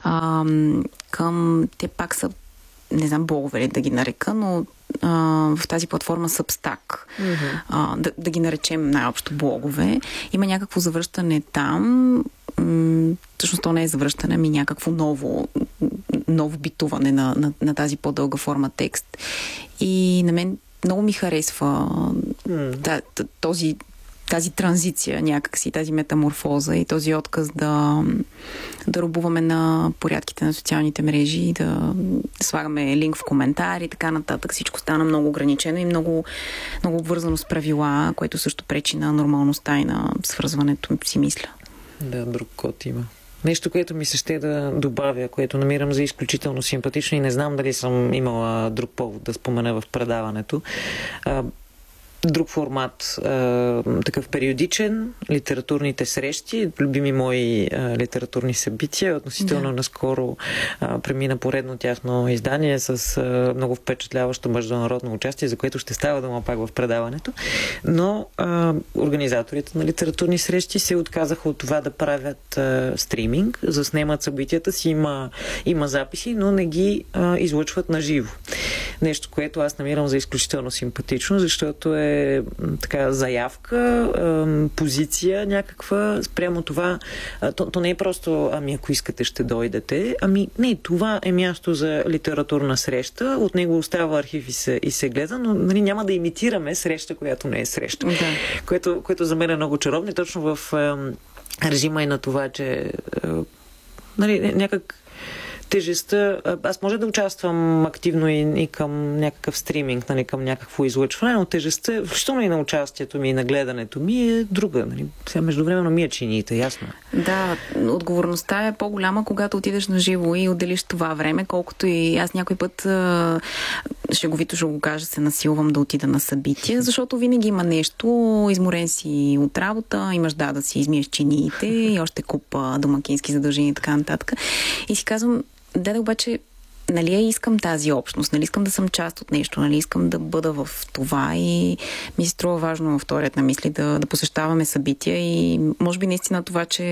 към те пак са, не знам блогове ли да ги нарека, но в тази платформа Substack, да ги наречем най-общо блогове, има някакво завръщане там. Всъщност то не е завръщане, ами някакво ново битуване на тази по-дълга форма текст. И на мен много ми харесва тази транзиция някакси, тази метаморфоза и този отказ да робуваме на порядките на социалните мрежи и да слагаме линк в коментар и така нататък. Всичко стана много ограничено и много, много обвързано с правила, което също пречи на нормалността и на свързването, си мисля. Да, друг код има. Нещо, което ми се ще да добавя, което намирам за изключително симпатично и не знам дали съм имала друг повод да спомена в предаването. Друг формат, такъв периодичен, литературните срещи, любими мои литературни събития. Относително наскоро премина поредно тяхно издание с много впечатляващо международно участие, за което ще става дума пак в предаването. Но организаторите на литературни срещи се отказаха от това да правят стриминг, заснемат събитията си, има записи, но не ги излъчват на живо. Нещо, което аз намирам за изключително симпатично, защото е така заявка, позиция някаква спрямо това. То не е просто, ако искате ще дойдете. Не, това е място за литературна среща. От него остава архив и се гледа, но няма да имитираме среща, която не е среща. Което за мен е много чаровно и точно в режима и на това, че някак тежестта. Аз може да участвам активно и към някакъв стриминг, към някакво излъчване, но тежестта, включително и на участието ми и на гледането ми е друга. Сега междувременно ми е чините, ясно. Да, отговорността е по-голяма, когато отидеш на живо и отделиш това време, колкото и аз някой път шеговито ще го кажа, се насилвам да отида на събитие, защото винаги има нещо, изморен си от работа, имаш да си измиеш чиниите и още купа домакински задължения и така нататък. И си казвам, обаче, нали искам тази общност, нали искам да съм част от нещо, нали искам да бъда в това и ми се струва важно във вторият на мисли да посещаваме събития и може би наистина това, че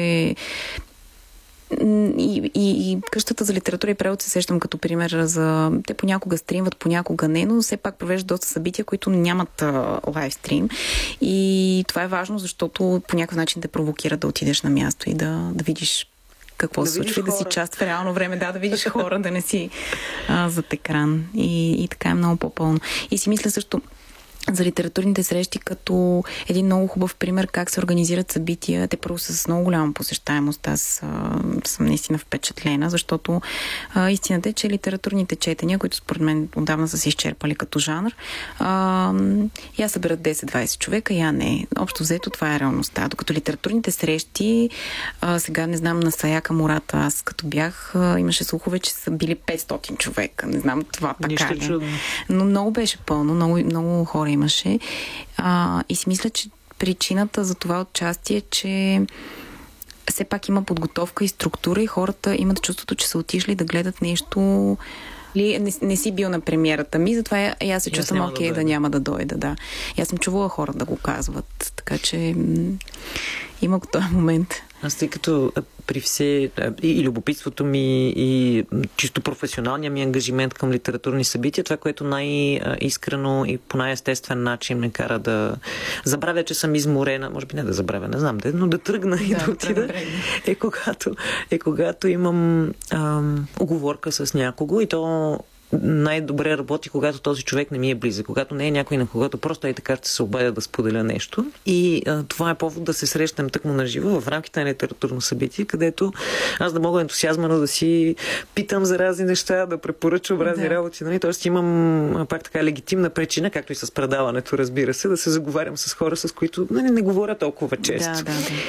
и къщата за литература и превод се сещам като пример за... Те понякога стримват, понякога не, но все пак провеждат доста събития, които нямат лайвстрим. И това е важно, защото по някакъв начин те провокира да отидеш на място и да видиш какво се случва и да си част в реално време. Да видиш хора, да не си зад екран. И така е много по-пълно. И си мисля също за литературните срещи като един много хубав пример как се организират събития. Те първо са с много голяма посещаемост. Аз съм наистина впечатлена, защото истината е, че литературните четения, които според мен отдавна са се изчерпали като жанр, я съберат 10-20 човека, я не. Общо взето това е реалността. Докато литературните срещи, сега не знам на Саяка Мурата, аз като бях, имаше слухове, че са били 500 човека. Не знам това така ли. Но много беше пълно, много хора имаше. И си мисля, че причината за това участие е, че все пак има подготовка и структура и хората имат чувството, че са отишли да гледат нещо. Не си бил на премиерата ми, затова и аз се чувствам окей да няма да дойда. Да. И аз съм чувала хора да го казват. Така че има този момент. Аз тъй като при все и любопитството ми и чисто професионалния ми ангажимент към литературни събития, това, което най-искрено и по най-естествен начин ме кара да забравя, че съм изморена, може би не да забравя, не знам, но да тръгна и да отида, когато имам уговорка с някого и то най-добре работи, когато този човек не ми е близък, когато не е някой, на когото просто е така ще се обадя да споделя нещо. И това е повод да се срещнем тъкмо на живо в рамките на литературно събитие, където аз да мога ентусиазмано да си питам за разни неща, да препоръчвам разни работи. Нали? Тоест имам пак така легитимна причина, както и с предаването, разбира се, да се заговарям с хора, с които не говоря толкова често.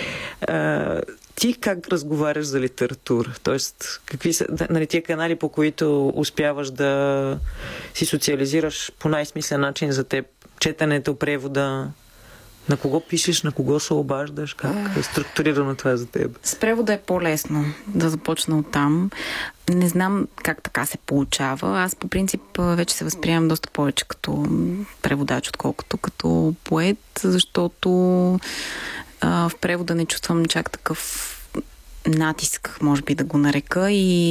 Ти как разговаряш за литература? Тоест, какви са тия канали, по които успяваш да си социализираш по най-смислен начин за теб? Четенето, превода, на кого пишеш, на кого се обаждаш? Как е структурирано това за теб? С превода е по-лесно да започна оттам. Не знам как така се получава. Аз по принцип вече се възприемам доста повече като преводач, отколкото като поет, защото в превода не чувствам чак такъв натиск, може би да го нарека, и